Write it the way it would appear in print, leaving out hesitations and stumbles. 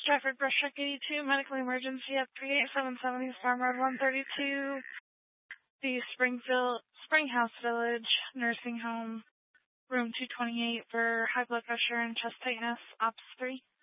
Stratford Brushshock 82, medical emergency at 3877 East Farm Road 132, the Springhouse Village Nursing Home, room 228 for high blood pressure and chest tightness, Ops 3.